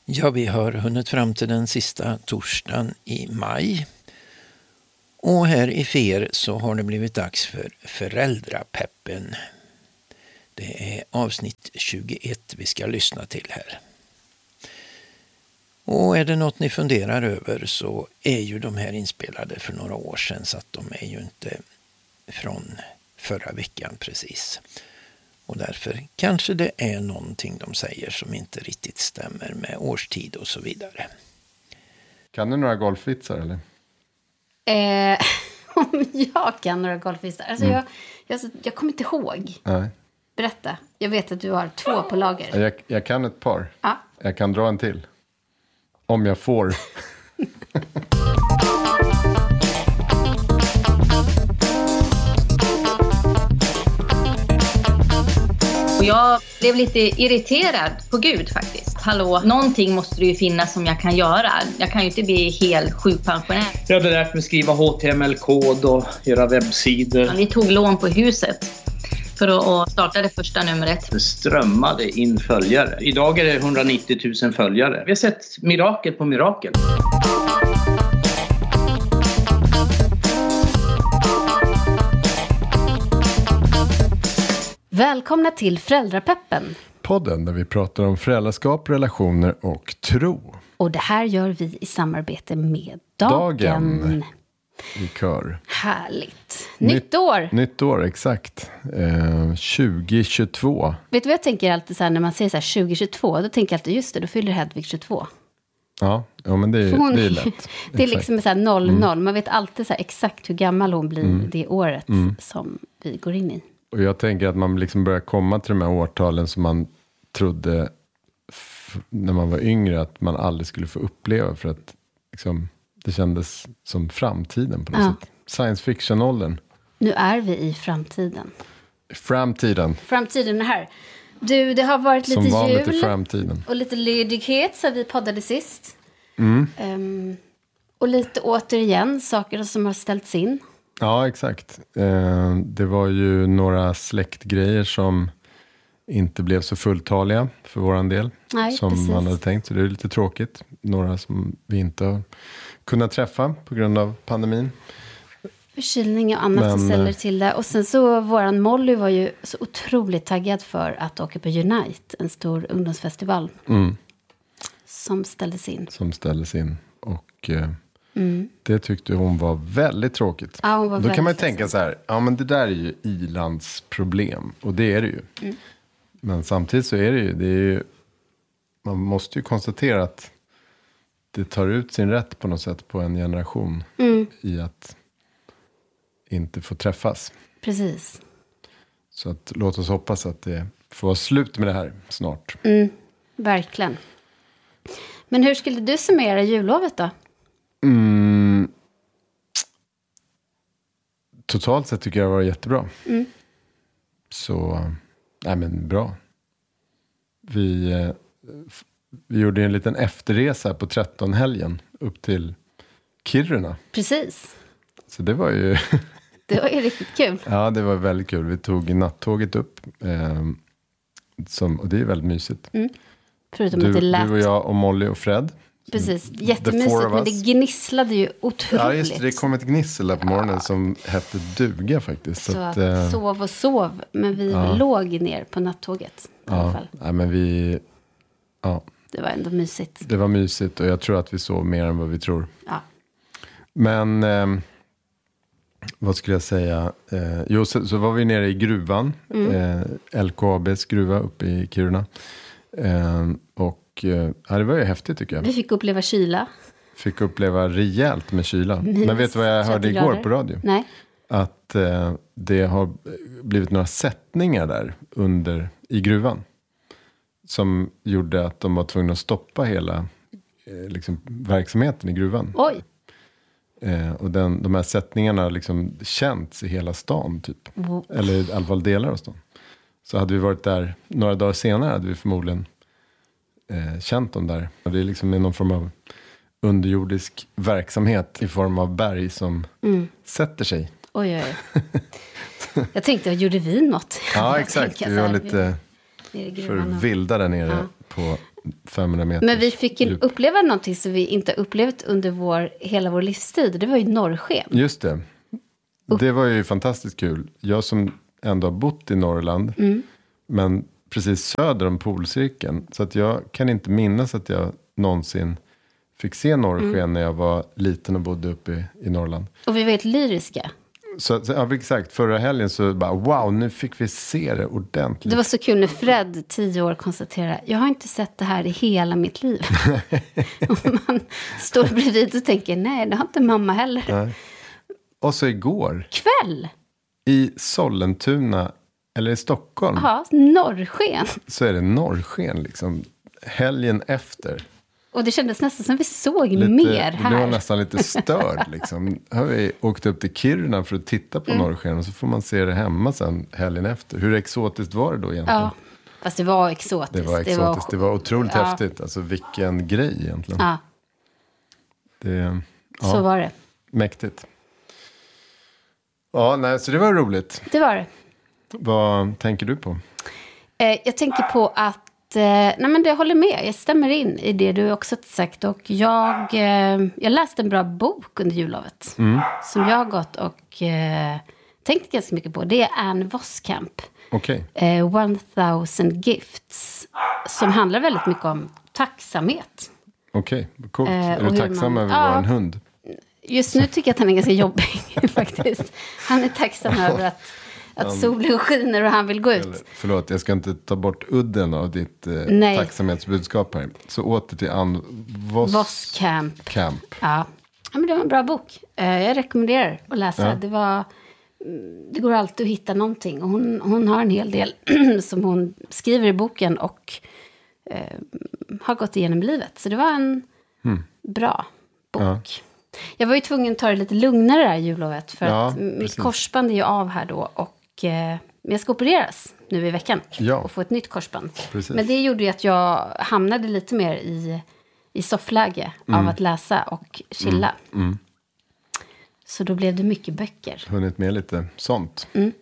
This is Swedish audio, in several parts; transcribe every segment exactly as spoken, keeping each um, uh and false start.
Ja, vi har hunnit fram till den sista torsdagen i maj. Och här i F E R så har det blivit dags för Föräldrapeppen. Det är avsnitt tjugoett vi ska lyssna till här. Och är det något ni funderar över så är ju de här inspelade för några år sedan, så att de är ju inte från förra veckan precis. Och därför kanske det är någonting de säger som inte riktigt stämmer med årstid och så vidare. Kan du några golfvitsar eller? Eh, om jag kan några golfvitsar? Alltså mm. jag, jag, jag kommer inte ihåg. Nej. Berätta. Jag vet att du har två på lager. Jag, jag kan ett par. Ja. Jag kan dra en till. Om jag får. Och jag blev lite irriterad på Gud faktiskt. Hallå, någonting måste det ju finnas som jag kan göra. Jag kan ju inte bli helt sjukpensionär. Jag hade lärt mig skriva H T M L-kod och göra webbsidor. Vi tog lån på huset för att starta det första numret. Det strömmade in följare. Idag är det hundranittio tusen följare. Vi har sett mirakel på mirakel. Välkomna till Föräldrapeppen. Podden där vi pratar om föräldraskap, relationer och tro. Och det här gör vi i samarbete med Dagen. Dagen. I kör. Härligt. Nytt, nytt år. Nytt år, exakt. Eh, tjugo tjugotvå. Vet du vad jag tänker alltid så här, när man säger så här tjugo tjugotvå? Då tänker jag alltid, just det, då fyller Hedvig tjugotvå. Ja, ja men det är, hon, det är lätt. Det är liksom så här noll noll. Mm. Man vet alltid så här exakt hur gammal hon blir mm. det året mm. som vi går in i. Och jag tänker att man liksom börjar komma till de här årtalen som man trodde f- när man var yngre att man aldrig skulle få uppleva. För att liksom, det kändes som framtiden på något ja. sätt. Science fiction-åldern. Nu är vi i framtiden. Framtiden. Framtiden är här. Du, det har varit som lite vanligt jul. I framtiden. Och lite ledighet så vi poddade sist. Mm. Um, och lite återigen saker som har ställts in. Ja, exakt. Eh, det var ju några släktgrejer som inte blev så fulltaliga för våran del. Nej, som precis. Man hade tänkt, så det är lite tråkigt. Några som vi inte har kunnat träffa på grund av pandemin. Förkylning och annat som ställer till det. Och sen så, våran Molly var ju så otroligt taggad för att åka på Unite. En stor ungdomsfestival. Mm. Som ställdes in. Som ställdes in. Och... Eh, Mm. det tyckte hon var väldigt tråkigt. Ja, hon var Då väldigt kan man ju tänka så här, ja men det där är ju i-landsproblem. Och det är det ju. Mm. Men samtidigt så är det ju, det är ju, man måste ju konstatera att det tar ut sin rätt på något sätt på en generation. Mm. I att inte få träffas. Precis. Så att, låt oss hoppas att det får vara slut med det här snart. Mm, verkligen. Men hur skulle du summera jullovet då? Mm. Totalt sett tycker jag det var jättebra. Mm. Så, nej men bra. Vi, eh, vi gjorde en liten efterresa på tretton-helgen upp till Kiruna. Precis. Så det var ju... det var ju riktigt kul. Ja, det var väldigt kul. Vi tog nattåget upp. Eh, som, och det är väldigt mysigt. Mm. Förutom du, att det lät... du och jag och Molly och Fred. Precis, jättemysigt, men det gnisslade ju otroligt. Ja, just det, det kom ett gnissel där på morgonen ja. som hette duga faktiskt. Så, så att, att, sov och sov, men vi ja. låg ner på nattåget i ja. alla fall. Ja, men vi... Ja. Det var ändå mysigt. Det var mysigt och jag tror att vi sov mer än vad vi tror. Ja. Men, eh, vad skulle jag säga? Eh, jo, så, så var vi nere i gruvan. Mm. Eh, L K A B:s gruva uppe i Kiruna. Eh, och ja, det var ju häftigt tycker jag. Vi fick uppleva kyla. Fick uppleva rejält med kyla. Minus Men vet du vad jag hörde igår grader. På radio? Nej. Att eh, det har blivit några sättningar där under i gruvan. Som gjorde att de var tvungna att stoppa hela eh, liksom, verksamheten i gruvan. Oj. Eh, och den, de här sättningarna liksom känts i hela stan typ. Oh. Eller i alla fall delar av stan. Så hade vi varit där några dagar senare hade vi förmodligen eh, känt dem där. Och det är liksom någon form av underjordisk verksamhet i form av berg som mm. sätter sig. Oj, oj. Jag tänkte, gjorde vi något? Ja, exakt. Vi var lite för vilda där nere. Ja. På femhundra meter. Men vi fick en, uppleva någonting som vi inte upplevt under vår, hela vår livstid. Det var ju norrsken. Just det. Det var ju fantastiskt kul. Jag som ändå har bott i Norrland. Mm. Men precis söder om polcirkeln. Så att jag kan inte minnas att jag någonsin fick se norrsken mm. när jag var liten och bodde uppe i, i Norrland. Och vi var helt lyriska. Så, så ja, exakt, förra helgen så bara wow, nu fick vi se det ordentligt. Det var så kul när Fred, tio år, konstaterade jag har inte sett det här i hela mitt liv. Och man står bredvid och tänker, nej, det har inte mamma heller. Nej. Och så igår. Kväll. I Sollentuna, eller i Stockholm. Ja, norrsken. Så är det norrsken liksom, helgen efter. Och det kändes nästan som vi såg lite, mer här. Det var nästan lite störd liksom. Har vi åkt upp till Kiruna för att titta på mm. norrsken. Och så får man se det hemma sen helgen efter. Hur exotiskt var det då egentligen? Ja, fast det var exotiskt. Det var exotiskt. Det var, det var otroligt ja. häftigt. Alltså vilken grej egentligen. Ja. Det, ja. Så var det. Mäktigt. Ja, nej, så det var roligt. Det var det. Vad tänker du på? Eh, jag tänker på att nej men det håller med, jag stämmer in i det du också har sagt. Och jag, eh, jag läste en bra bok under jullovet. Mm. Som jag har gått och eh, tänkt ganska mycket på. Det är Anne Voskamp. Okay. Eh, One thousand Gifts. Som handlar väldigt mycket om tacksamhet. Okej, okay. Coolt. Eh, är du tacksam man, över ja, vår hund? Just nu tycker jag att han är ganska jobbig faktiskt. Han är tacksam över att Att solen skiner och han vill gå ut. Eller, förlåt, jag ska inte ta bort udden av ditt eh, tacksamhetsbudskap här. Så åter till Anne Vos... Voskamp. Camp. Ja. Ja, men det var en bra bok. Eh, jag rekommenderar att läsa. Ja. Det, var, det går alltid att hitta någonting. Och hon, hon har en hel del som hon skriver i boken och eh, har gått igenom livet. Så det var en mm. bra bok. Ja. Jag var ju tvungen att ta det lite lugnare där jullovet. För ja, att mitt precis. korsband är ju av här då. Och men jag ska opereras nu i veckan ja. och få ett nytt korsband. Precis. Men det gjorde ju att jag hamnade lite mer i, i soffläge mm. av att läsa och chilla. Mm. Mm. Så då blev det mycket böcker. Hunnit med lite sånt. Mm.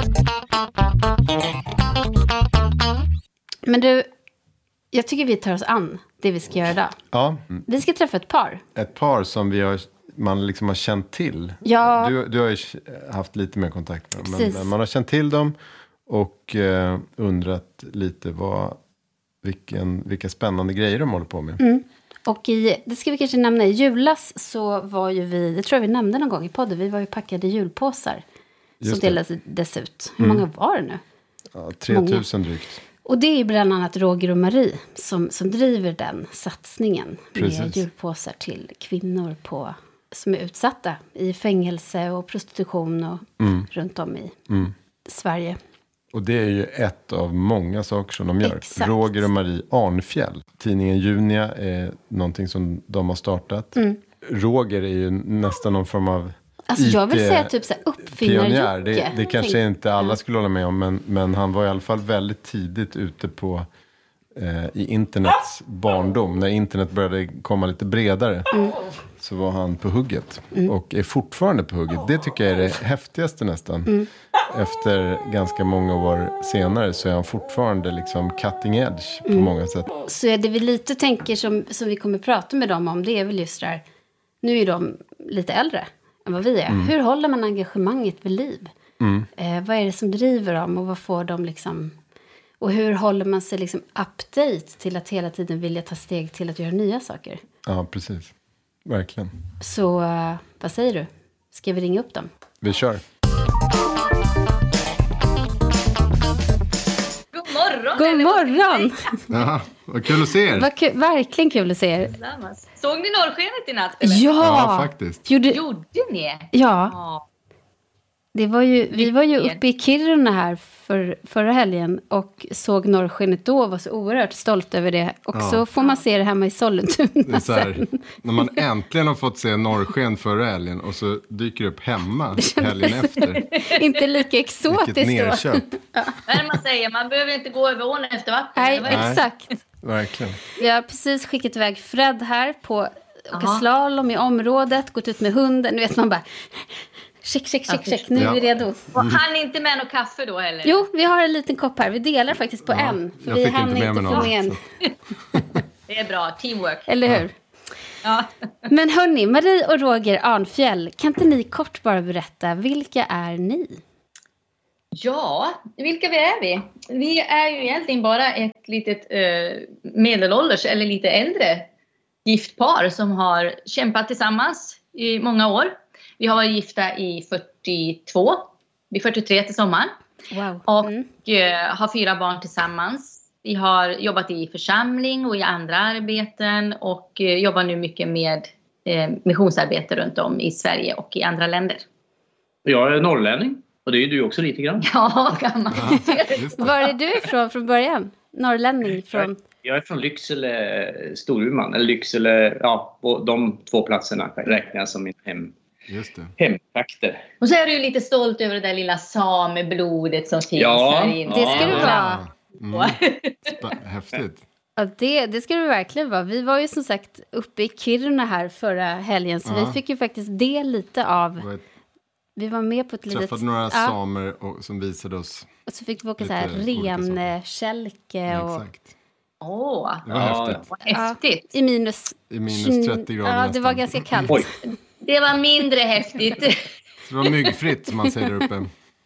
Men du, jag tycker vi tar oss an det vi ska göra idag. Ja. Mm. Vi ska träffa ett par. Ett par som vi har... man liksom har känt till. Ja. Du, du har ju haft lite mer kontakt med dem. Men, men man har känt till dem och eh, undrat lite vad, vilken, vilka spännande grejer de håller på med. Mm. Och i, det ska vi kanske nämna, i julas så var ju vi, det tror jag vi nämnde någon gång i podden, vi var ju packade julpåsar. Just som delades dess ut. Hur mm. många var det nu? Ja, tre tusen drygt. Och det är ju bland annat Roger och Marie som, som driver den satsningen. Precis. Med julpåsar till kvinnor på... som är utsatta i fängelse och prostitution och mm. runt om i mm. Sverige. Och det är ju ett av många saker som de gör. Exakt. Roger och Marie Arnfjäll. Tidningen Junia är någonting som de har startat. Mm. Roger är ju nästan någon form av alltså jag vill säga typ så här uppfinnar-Jocke. Det, det kanske inte alla skulle hålla med om. Men, men han var i alla fall väldigt tidigt ute på eh, i internets barndom. När internet började komma lite bredare. Mm. Så var han på hugget. Mm. Och är fortfarande på hugget. Det tycker jag är det häftigaste nästan. Mm. Efter ganska många år senare så är han fortfarande liksom cutting edge på mm. många sätt. Så är det vi lite tänker som, som vi kommer prata med dem om. Det är väl just där. Nu är de lite äldre än vad vi är. Mm. Hur håller man engagemanget vid liv? Mm. Eh, vad är det som driver dem? Och vad får de liksom... Och hur håller man sig liksom update till att hela tiden vilja ta steg till att göra nya saker? Ja, precis. Verkligen. Så uh, vad säger du? Ska vi ringa upp dem? Vi kör. God morgon! God morgon! Ja, vad kul att se er. Vad ku- verkligen kul att se er. Såg ni norrskenet i natt? Eller? Ja, ja, faktiskt. Gjorde, Gjorde ni? Ja. ja. Det var ju, vi var ju uppe i Kiruna här för, förra helgen och såg norrskenet då och var så oerhört stolt över det. Och ja. så får man se det hemma i Sollentuna det är så här, när man äntligen har fått se norrsken förra helgen och så dyker det upp hemma helgen efter. Inte lika exotiskt då. Vilket nerköp. Ja. Men man säger, man behöver inte gå över ån efter vatten. Nej, exakt. Verkligen. Vi har precis skickat iväg Fred här på åka slalom i området, gått ut med hunden. Nu vet man bara... Check, check, check, check. Nu är vi redo. Och han är inte med någon kaffe då heller? Jo, vi har en liten kopp här. Vi delar faktiskt på ja, en. För jag vi fick inte med mig någon. det är bra. Teamwork. Eller hur? Ja. Men hörni, Marie och Roger Arnfjäll, kan inte ni kort bara berätta, vilka är ni? Ja, vilka vi är vi? Vi är ju egentligen bara ett litet eh, medelålders eller lite äldre gift par som har kämpat tillsammans i många år. Vi har varit gifta i fyrtiotvå, vi är fyrtiotre till sommaren. Wow. Och Mm. eh, har fyra barn tillsammans. Vi har jobbat i församling och i andra arbeten och eh, jobbar nu mycket med eh, missionsarbete runt om i Sverige och i andra länder. Jag är norrlänning och det är du också lite grann. Ja, gammal. Var är du ifrån från början? Norrlänning från... Jag är från Lycksele, Storuman, eller Lycksele, ja, på de två platserna räknas som min hem. Just det. Hemtrakter. Och så är du ju lite stolt över det där lilla sameblodet som finns Ja, här inne. Det ska du ja. vara. Mm. Sp- häftigt. Ja, det, det ska du verkligen vara. Vi var ju som sagt uppe i Kiruna här förra helgen, så Ja. vi fick ju faktiskt det lite av... Det var ett- Vi var med på ett litet... Träffade några ja, samer och, som visade oss. och så fick vi åka lite så här olika saker. renkälke och... Exakt. Åh, Det var Ja. häftigt. vad häftigt. I minus... I minus trettio grader Ja, det nästan. var ganska kallt. Oj. Det var mindre häftigt. Så det var myggfritt som man säger där uppe.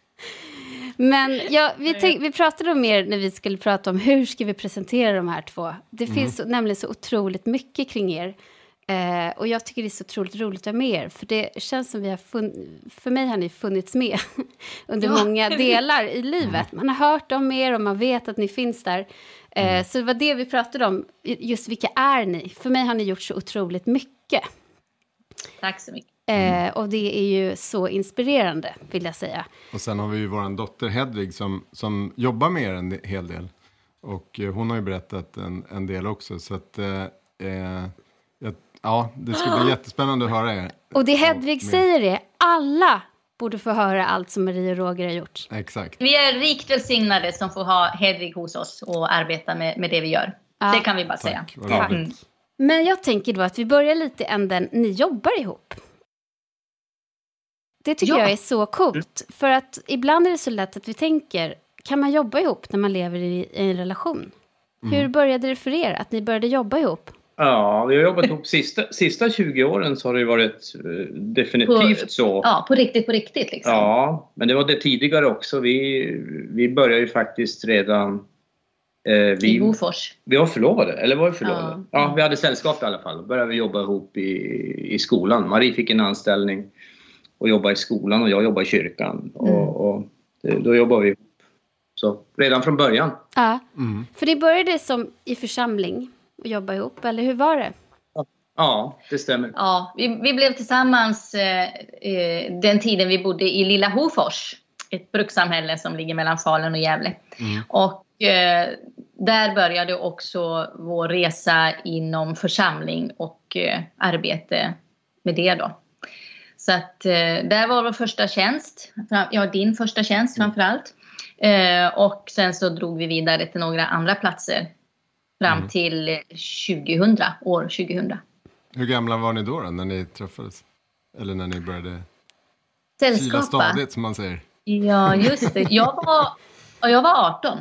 Men ja, vi, tänk, vi pratade om mer när vi skulle prata om hur ska vi presentera de här två. Det Mm. finns nämligen så otroligt mycket kring er. Eh, och jag tycker det är så otroligt roligt att vara med er. För det känns som vi har fun- för mig har ni funnits med under Ja. många delar i livet. Man har hört om er och man vet att ni finns där. Eh, så det var det vi pratade om. Just vilka är ni? För mig har ni gjort så otroligt mycket. Tack så mycket. Eh, och det är ju så inspirerande, vill jag säga. Och sen har vi ju vår dotter Hedvig som, som jobbar med er en hel del. Och eh, hon har ju berättat en, en del också. Så att, eh, eh, jag, ja, det ska bli jättespännande att höra er. Och det Hedvig med- säger är, alla borde få höra allt som Marie och Roger har gjort. Exakt. Vi är rikt välsignade som får ha Hedvig hos oss och arbeta med, med det vi gör. Ja. Det kan vi bara säga. Tack, vad Tack. roligt. Mm. Men jag tänker då att vi börjar lite änden, ni jobbar ihop. Det tycker Ja. jag är så coolt. För att ibland är det så lätt att vi tänker, kan man jobba ihop när man lever i, i en relation? Hur började det för er att ni började jobba ihop? Ja, vi har jobbat ihop sista, sista tjugo åren så har det varit eh, definitivt På- så. Ja, på riktigt, på riktigt liksom. Ja, men det var det tidigare också. Vi, vi började ju faktiskt redan... Eh, I vi, Hofors. vi var förlovade, eller var vi förlovade? Ja. Ja, vi hade sällskap i alla fall. Då började vi jobba ihop i, i skolan. Marie fick en anställning och jobbade i skolan och jag jobbade i kyrkan. Mm. Och, och det, då jobbade vi ihop. Så redan från början. Ja, Mm. för ni började som i församling och jobba ihop, eller hur var det? Ja, det stämmer. Ja, vi, vi blev tillsammans eh, eh, den tiden vi bodde i Lilla Hofors. Ett brukssamhälle som ligger mellan Falun och Gävle. Mm. Och eh, där började också vår resa inom församling och eh, arbete med det då. Så att eh, där var vår första tjänst. Ja, din första tjänst framförallt. Eh, och sen så drog vi vidare till några andra platser. Fram Mm. till tjugohundra, år tjugohundra. Hur gamla var ni då, då när ni träffades? Eller när ni började kila Sällskapa. stadigt som man säger? Ja, just det. Jag var, och jag var arton.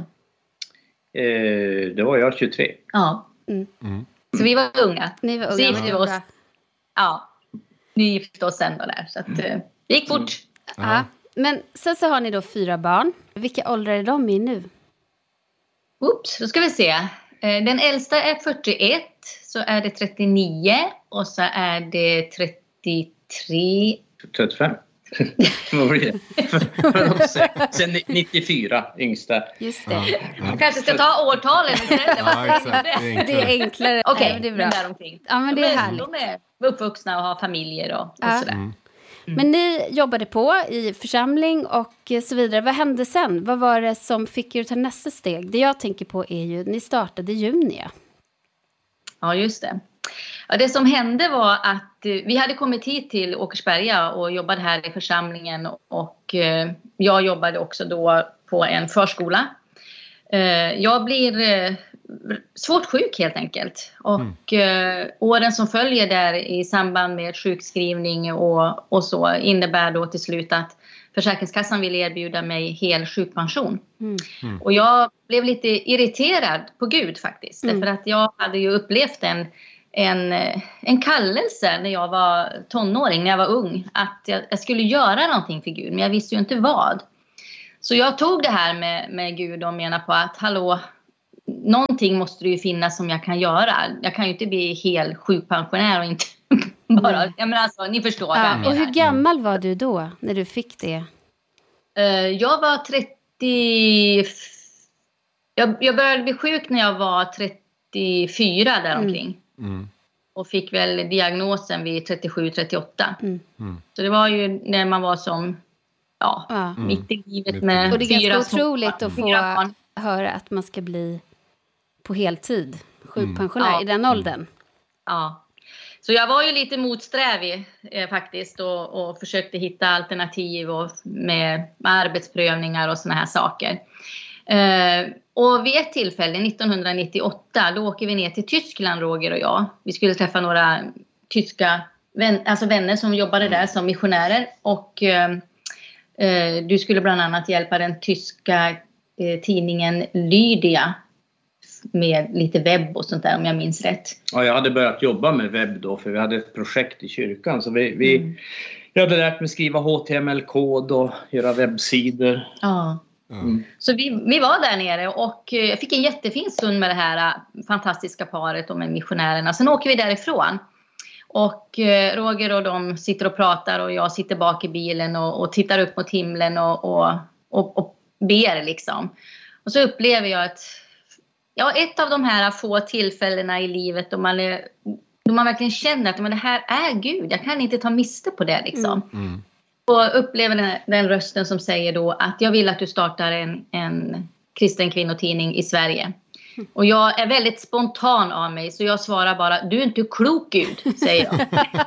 Eh, det var jag tjugotre. Ja. Mm. Så vi var unga. Ni var Så unga, gifte vi men oss. bra. Ja. Vi gifte oss sen då där. Så att, eh, det gick fort. Ja. Men sen så har ni då fyra barn. Vilka åldrar är de i nu? Oops, då ska vi se. Eh, Den äldsta är fyrtioett. Så är det trettionio. Och så är det trettiotre. trettiofem. Vad blir det? Sen nittiofyra, yngsta. Just det. Ja, Jag ja. kanske ska ta årtalen istället. Ja, exakt. Det är Det enklare. är enklare. Okej, Nej, men det är bra. men däromkring. Ja, men det är de, härligt. de är uppvuxna och har familjer och, och Ja. sådär. Mm. Men ni jobbade på i församling och så vidare. Vad hände sen? Vad var det som fick er att ta nästa steg? Det jag tänker på är ju, ni startade Junia. Ja, just det. Ja, det som hände var att eh, vi hade kommit hit till Åkersberga och jobbade här i församlingen. Och eh, jag jobbade också då på en förskola. Eh, jag blir eh, svårt sjuk helt enkelt. Och mm. eh, åren som följer där i samband med sjukskrivning och, och så innebär då till slut att Försäkringskassan ville erbjuda mig hel sjukpension. Mm. Mm. Och jag blev lite irriterad på Gud faktiskt. Mm. Därför att jag hade ju upplevt en, en, en kallelse när jag var tonåring, när jag var ung. Att jag, jag skulle göra någonting för Gud, men jag visste ju inte vad. Så jag tog det här med, med Gud och menade på att hallå, någonting måste det ju finnas som jag kan göra. Jag kan ju inte bli hel sjukpensionär och inte bara, jag menar alltså, ni förstår vad jag ja, menar. Och hur gammal var du då när du fick det? Uh, jag var trettio, jag, jag började bli sjuk när jag var trettiofyra däromkring. Mm. Mm. Och fick väl diagnosen vid trettiosju trettioåtta. Mm. Mm. Så det var ju när man var som ja, mm. mitt i livet mm. med och det är fyra ganska otroligt små, att få höra att man ska bli på heltid sjukpensionär mm. ja. i den åldern. Ja. Så jag var ju lite motsträvig eh, faktiskt och, och försökte hitta alternativ och med, med arbetsprövningar och såna här saker. Eh, och vid ett tillfälle, nittonhundranittioåtta, då åker vi ner till Tyskland, Roger och jag. Vi skulle träffa några tyska vän, alltså vänner som jobbade där som missionärer. Och eh, eh, du skulle bland annat hjälpa den tyska eh, tidningen Lydia med lite webb och sånt där, om jag minns rätt. Ja, jag hade börjat jobba med webb då, för vi hade ett projekt i kyrkan. Så vi, vi, mm. jag hade lärt mig skriva H T M L-kod och göra webbsidor. Ja. Mm. Så vi, vi var där nere och jag fick en jättefin stund med det här fantastiska paret och med missionärerna. Sen åker vi därifrån. Och Roger och de sitter och pratar och jag sitter bak i bilen och, och tittar upp mot himlen och, och, och, och ber liksom. Och så upplever jag att ja, ett av de här få tillfällena i livet då man, är, då man verkligen känner att men det här är Gud. Jag kan inte ta miste på det liksom. Mm. Mm. Och upplever den, den rösten som säger då att jag vill att du startar en, en kristen kvinnotidning i Sverige. Mm. Och jag är väldigt spontan av mig så jag svarar bara, du är inte klok Gud, säger jag.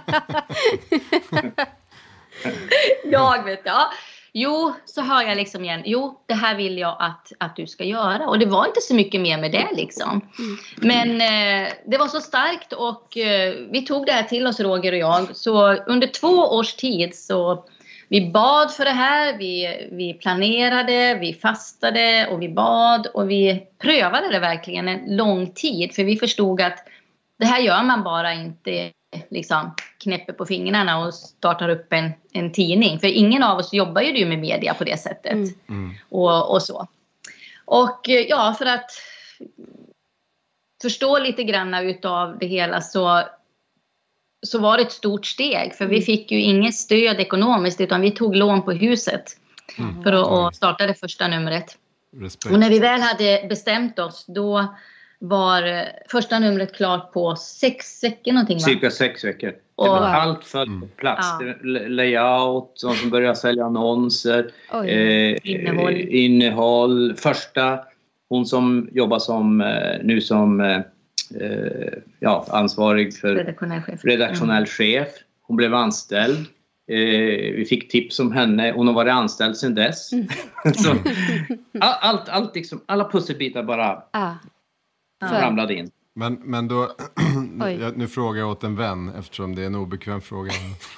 jag vet, ja. Jo, så hör jag liksom igen. Jo, det här vill jag att, att du ska göra. Och det var inte så mycket mer med det liksom. Mm. Men eh, det var så starkt och eh, vi tog det här till oss, Roger och jag. Så under två års tid så vi bad för det här. Vi, vi planerade, vi fastade och vi bad. Och vi prövade det verkligen en lång tid. För vi förstod att det här gör man bara inte liksom knäpper på fingrarna och startar upp en, en tidning. För ingen av oss jobbar ju med media på det sättet. Mm. Mm. Och, och så. Och ja, för att förstå lite grann utav det hela så, så var det ett stort steg. För mm. vi fick ju inget stöd ekonomiskt utan vi tog lån på huset mm. för att och starta det första numret. Respekt. Och när vi väl hade bestämt oss då var första numret klart på sex veckor någonting, va? Cirka sex veckor. Och, det var allt för på plats. Ja. Layout, som började sälja annonser. Eh, innehåll. innehåll. Första, hon som jobbar som nu som eh, ja, ansvarig för redaktionell chef. Redaktionell mm. chef. Hon blev anställd. Eh, vi fick tips om henne. Hon har varit anställd sedan dess. Mm. Så, allt, allt liksom, alla pusselbitar bara... Ah. För... ramlade in. Men, men då, jag, nu frågar jag åt en vän eftersom det är en obekväm fråga.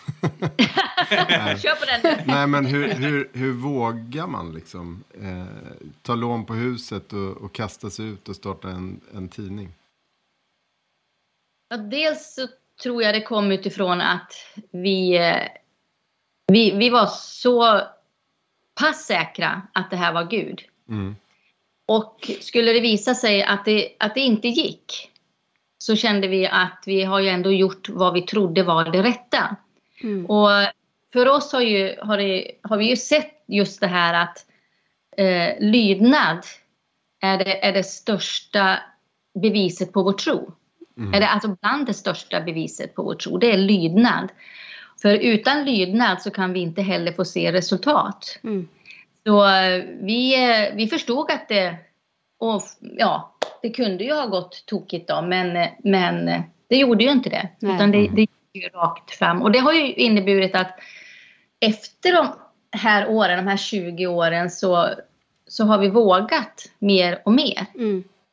Kör på den. Nej, men hur, hur, hur vågar man liksom eh, ta lån på huset och, och kasta sig ut och starta en, en tidning? Ja, dels så tror jag det kom utifrån att vi, vi, vi var så pass säkra att det här var Gud. Mm. Och skulle det visa sig att det, att det inte gick så kände vi att vi har ju ändå gjort vad vi trodde var det rätta. Mm. Och för oss har, ju, har, det, har vi ju sett just det här att eh, lydnad är det, är det största beviset på vår tro. Mm. Är det alltså bland det största beviset på vår tro. Det är lydnad. För utan lydnad så kan vi inte heller få se resultat. Mm. Så vi, vi förstod att det, och ja, det kunde ju ha gått tokigt då, men, men det gjorde ju inte det. Nej. Utan det, det gick ju rakt fram. Och det har ju inneburit att efter de här åren, de här tjugo åren, så, så har vi vågat mer och mer. Mm.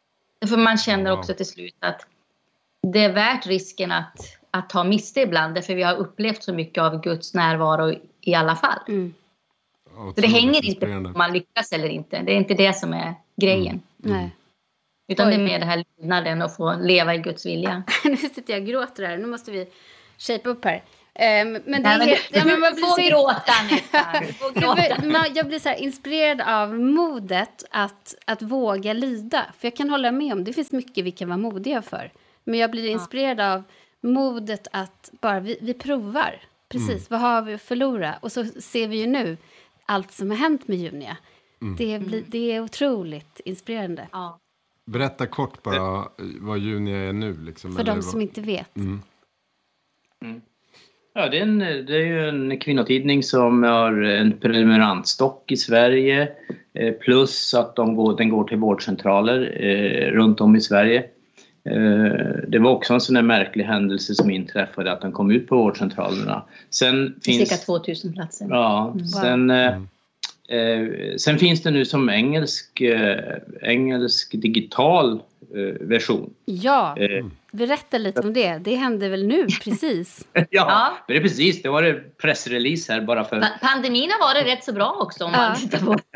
För man känner också till slut att det är värt risken att, att ta miste ibland. För vi har upplevt så mycket av Guds närvaro i alla fall. Mm. Så det hänger inte på om man lyckas eller inte. Det är inte det som är grejen. Mm. Nej. Utan Oj. Det är mer det här lydnaden och få leva i Guds vilja. Nu sitter jag och gråter här. Nu måste vi shape upp här. Um, men det Nej, är men helt, du, ja, men man blir får så... gråta nästan. Får gråta. man, jag blir så här inspirerad av modet att, att våga lyda. För jag kan hålla med om, det finns mycket vi kan vara modiga för. Men jag blir inspirerad ja. av modet att bara, vi, vi provar. Precis, mm. vad har vi att förlora? Och så ser vi ju nu allt som har hänt med Junia. Mm. Det, blir, det är otroligt inspirerande. Ja. Berätta kort bara vad Junia är nu. Liksom, för de vad... som inte vet. Mm. Mm. Ja, det är, en, det är ju en kvinnotidning som har en prenumerantstock i Sverige. Eh, plus att de går, den går till vårdcentraler eh, runt om i Sverige. Eh, det var också en sån här märklig händelse som inträffade att den kom ut på vårdcentralerna. Sen finns, cirka tvåtusen platser. Ja, mm. sen... Eh, Eh, sen finns det nu som engelsk, eh, engelsk digital eh, version. Ja, eh, berätta lite om det. Det hände väl nu, precis? ja, ja, det är precis. Det var det pressrelease här bara för... Pa- pandemin har varit rätt så bra också om ja. man tittar på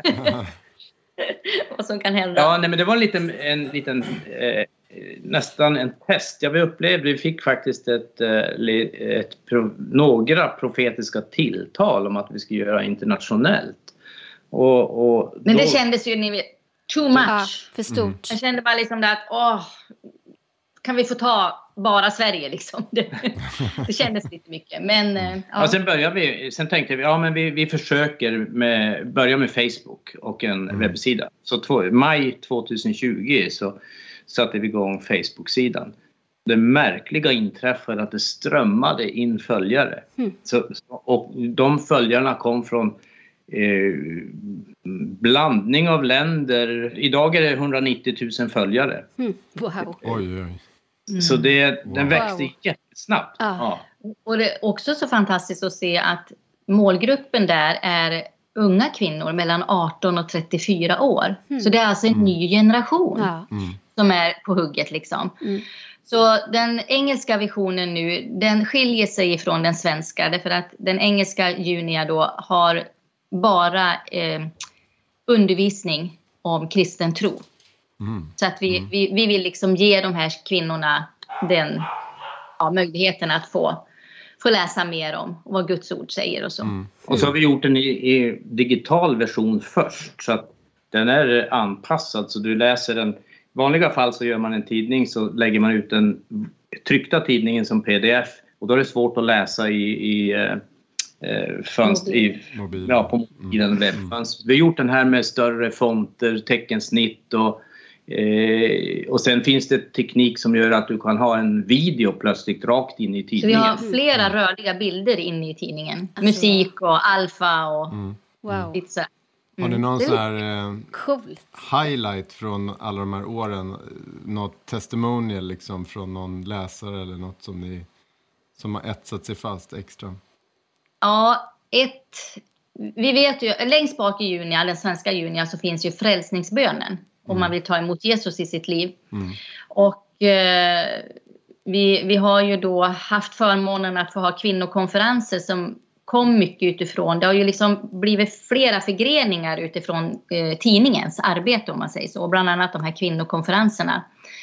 vad som kan hända. Ja, nej, men det var en liten, en liten eh, nästan en test. Jag upplevde, vi fick faktiskt ett, ett, ett, några profetiska tilltal om att vi skulle göra internationellt. Och, och men det då... kändes ju ni vet, too much. Ja, för stort. Mm. Jag kände bara liksom att åh, kan vi få ta bara Sverige liksom. Det, det kändes lite mycket. Men, ja. Ja, sen började vi, sen tänkte vi, ja men vi, vi försöker med, börja med Facebook och en mm. webbsida. Så två, maj tjugohundratjugo så satte vi igång Facebook-sidan. Det märkliga inträffade att det strömmade in följare. Mm. Så, och de följarna kom från Eh, blandning av länder. Idag är det hundranittio tusen följare. Mm. Wow. Oj, oj. Mm. Så det, den wow. växte jättesnabbt. Ah. Ja. Och det är också så fantastiskt att se att målgruppen där är unga kvinnor mellan arton och trettiofyra år. Mm. Så det är alltså en mm. ny generation ja. mm. som är på hugget liksom. Mm. Så den engelska visionen nu, den skiljer sig ifrån den svenska. Därför att den engelska Junia då har bara eh, undervisning om kristen tro. Mm. Så att vi, mm. vi, vi vill liksom ge de här kvinnorna den ja, möjligheten att få, få läsa mer om vad Guds ord säger och så. Mm. Och så har vi gjort den i, i digital version först. Så att den är anpassad så du läser den. I vanliga fall så gör man en tidning så lägger man ut den tryckta tidningen som pdf. Och då är det svårt att läsa i... i Eh, fönster i, ja, på mobilen mm. webbfönster. Vi har gjort den här med större fonter, teckensnitt och, eh, och sen finns det teknik som gör att du kan ha en video plötsligt rakt in i tidningen. Så vi har flera mm. rörliga bilder inne i tidningen. Alltså. Musik och alfa och mm. wow. lite så. Mm. Har ni någon sån här eh, coolt. highlight från alla de här åren? Något testimonial liksom från någon läsare eller något som, ni, som har etsat sig fast extra? Ja, ett, vi vet ju, längst bak i Junia, den svenska Junia, så finns ju frälsningsbönen. Mm. Om man vill ta emot Jesus i sitt liv. Mm. Och eh, vi, vi har ju då haft förmånen att få ha kvinnokonferenser som kom mycket utifrån. Det har ju liksom blivit flera förgreningar utifrån eh, tidningens arbete om man säger så. Bland annat de här kvinnokonferenserna.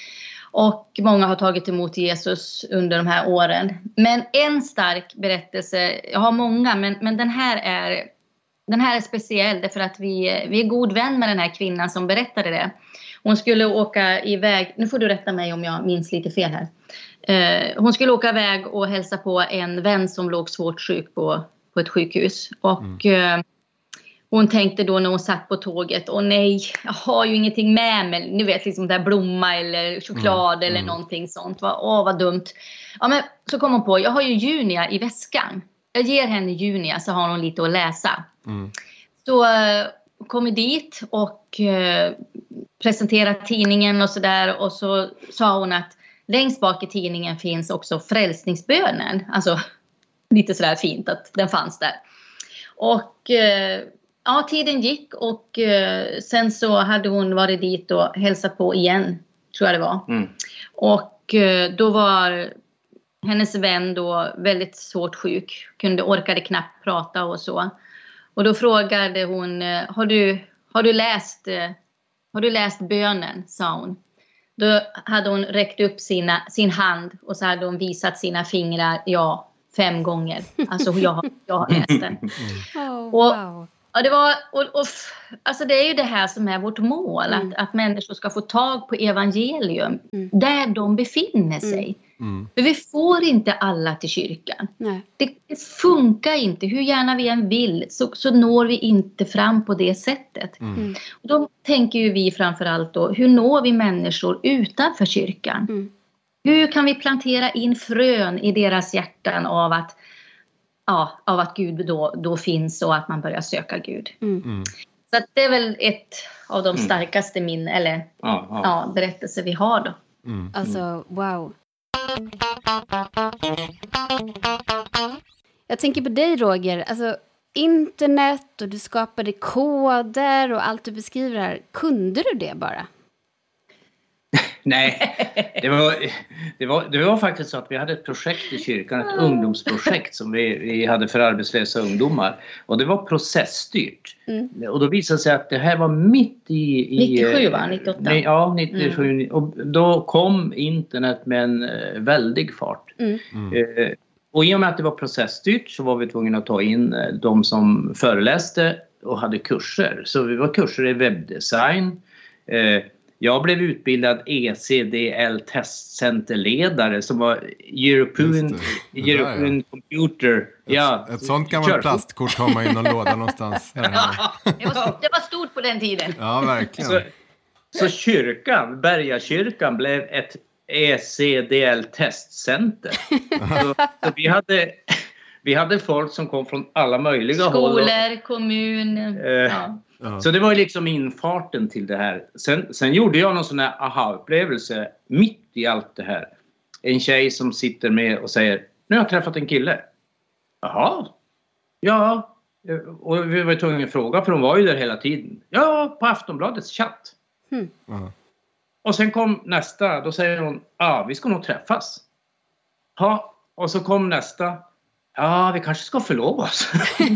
Och många har tagit emot Jesus under de här åren. Men en stark berättelse, jag har många, men, men den, här är, den här är speciell. Därför att vi, vi är god vän med den här kvinnan som berättade det. Hon skulle åka iväg, nu får du rätta mig om jag minns lite fel här. Eh, hon skulle åka iväg och hälsa på en vän som låg svårt sjuk på, på ett sjukhus. Och... Mm. Eh, Hon tänkte då när hon satt på tåget, åh nej, jag har ju ingenting med mig. Ni vet, liksom där blomma eller choklad mm, eller mm. någonting sånt. Åh, vad dumt. Ja, men så kom hon på, jag har ju Junia i väskan. Jag ger henne Junia så har hon lite att läsa. Mm. Så uh, kom dit och uh, presenterade tidningen och sådär. Och så sa hon att längst bak i tidningen finns också frälsningsbönen. Alltså lite sådär fint att den fanns där. Och... Uh, Ja, tiden gick och eh, sen så hade hon varit dit och hälsat på igen tror jag det var. Mm. Och då var hennes vän då väldigt svårt sjuk. Kunde, orkade knappt prata och så. Och då frågade hon, har du, har du, läst, har du läst bönen, sa hon. Då hade hon räckt upp sina, sin hand och så hade hon visat sina fingrar, ja, fem gånger. Alltså jag, jag har läst den. Oh, och, wow. och det var, och, och, alltså det är ju det här som är vårt mål, Mm. att, att människor ska få tag på evangelium Mm. där de befinner sig. Mm. För vi får inte alla till kyrkan. Nej. Det, det funkar inte, hur gärna vi än vill, så, så når vi inte fram på det sättet. Mm. Och då tänker ju vi framförallt då, hur når vi människor utanför kyrkan? Mm. Hur kan vi plantera in frön i deras hjärtan av att, ja, av att Gud då, då finns och att man börjar söka Gud? Mm. Mm. Så att det är väl ett av de Mm. starkaste min, eller Ja, ja. ja, berättelser vi har då. Mm. Alltså, wow. Jag tänker på dig, Roger. Alltså, internet och du skapade koder och allt du beskriver här. Kunde du det bara? Nej, det var, det, var, det var faktiskt så att vi hade ett projekt i kyrkan, ett ungdomsprojekt som vi, vi hade för arbetslösa ungdomar. Och det var processstyrt. Mm. Och då visade det sig att det här var mitt i... i nittiosju va? nittioåtta? Nej, ja, nittiosju. Mm. Och då kom internet med en eh, väldig fart. Mm. Eh, och i och med att det var processstyrt så var vi tvungna att ta in eh, de som föreläste och hade kurser. Så vi var kurser i webbdesign. Eh, Jag blev utbildad E C D L-testcenterledare som var European, det. Det European där, Computer. Ett, Ja, ett sånt gammalt Kör. plastkort har man i någon låda någonstans. Här hemma. Det var, det var stort på den tiden. Ja, verkligen. Så, så kyrkan, Bergakyrkan, blev ett E C D L-testcenter. så, så vi hade... Vi hade folk som kom från alla möjliga håll. Skolor, kommun. Eh, Ja. Ja. Så det var ju liksom infarten till det här. Sen, sen gjorde jag någon sån här aha-upplevelse mitt i allt det här. En tjej som sitter med och säger, nu har jag träffat en kille. Jaha, ja. Och vi var tvungna att fråga, för hon var ju där hela tiden. Ja, på Aftonbladets chatt. Mm. Ja. Och sen kom nästa, då säger hon, ja, ah, vi ska nog träffas. Ja, och så kom nästa. Ja, vi kanske ska förlova oss.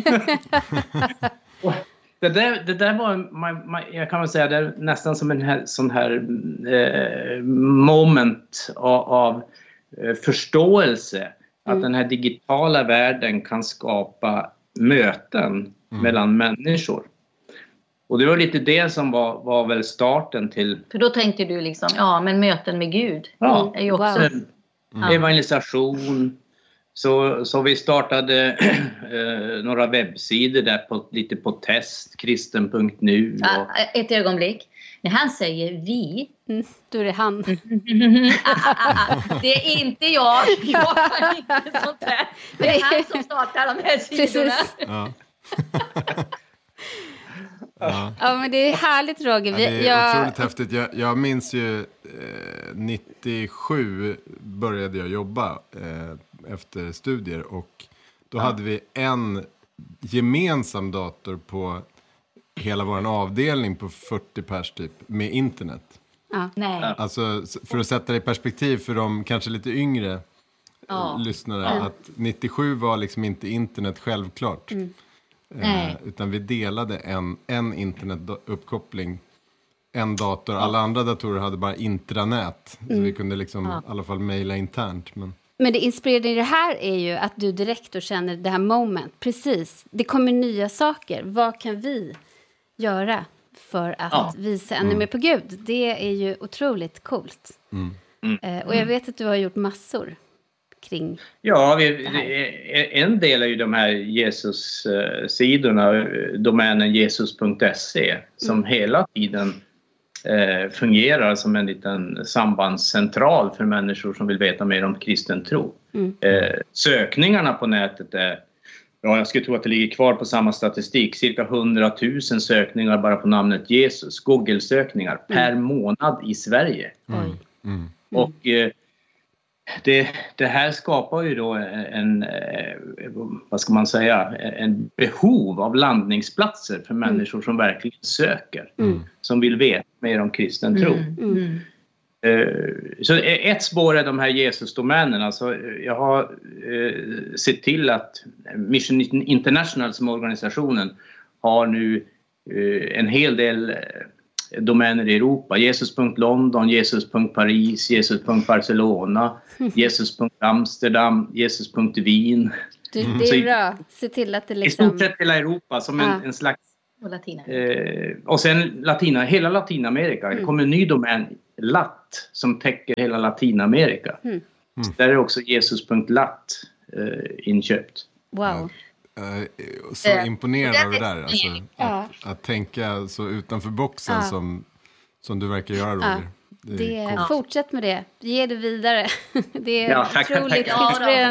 Och det, där, det där var, man, man, jag kan väl säga, det är nästan som en här, sån här eh, moment av, av eh, förståelse. Mm. Att den här digitala världen kan skapa möten Mm. mellan människor. Och det var lite det som var, var väl starten till För då tänkte du liksom, ja men möten med Gud. Ja. Är ju också, Wow. Mm. evangelisation. Så, så vi startade eh, några webbsidor där på, lite på test, kristen punkt nu. Och, Ja, ett ögonblick. När han säger vi. Mm. Då är det han. ah, ah, ah, det är inte jag. Jag kan inte sånt där. Det är han som startar de här sidorna. Precis. Ja. Ja. Ja, men det är härligt, Roger. Ja, Vi, det är jag, otroligt häftigt. Jag, jag minns ju eh, nittiosju började jag jobba eh, efter studier. Och då Ja. hade vi en gemensam dator på hela vår avdelning på fyrtio pers typ med internet. ja. Nej. Alltså för att sätta det i perspektiv för de kanske lite yngre Ja. eh, lyssnare. Ja. Att nittiosju var liksom inte internet självklart. Mm. Nej. Eh, utan vi delade en, en internetuppkoppling. En dator. Alla andra datorer hade bara intranät. Så vi kunde liksom Ja. i alla fall mejla internt. Men... Men det inspirerande i det här är ju att du direkt då känner det här moment. Precis. Det kommer nya saker. Vad kan vi göra för att Ja. visa ännu mer på Gud? Det är ju otroligt coolt. Mm. Eh, och jag vet att du har gjort massor kring... Ja, vi, det- en del är ju de här Jesus-sidorna, domänen jesus punkt se, som Mm. hela tiden eh, fungerar som en liten sambandscentral för människor som vill veta mer om kristen tro. Mm. Eh, sökningarna på nätet är, ja, jag skulle tro att det ligger kvar på samma statistik, cirka hundratusen sökningar bara på namnet Jesus, Google-sökningar per månad i Sverige. Oj. Mm. Och eh, det, det här skapar ju då en, eh, vad ska man säga, en behov av landningsplatser för människor som verkligen söker. Mm. Som vill veta mer om kristen tro. Mm. Mm. Så ett spår är de här Jesus-domänerna. Alltså jag har eh, sett till att Mission International som organisationen har nu eh, en hel del domäner i Europa. Jesus punkt London, Jesus punkt Paris, Jesus punkt Barcelona, Jesus punkt Amsterdam, Jesus punkt Wien. Du, det är bra. Se till att det liksom... I stort sett hela Europa som en, ah. en slags... Och Latina. Eh, och sen Latina, hela Latinamerika. Mm. Det kommer en ny domän, Lat, som täcker hela Latinamerika. Mm. Mm. Där är också Jesus punkt lat eh, inköpt. Wow. Uh, så uh, imponerad av det där. Alltså, uh. att, att tänka så utanför boxen uh. som, som du verkar göra, Roger. Uh. Det, det fortsätt med det. Ge det vidare. Det är ja, tack, otroligt tack, tack. inspirerande.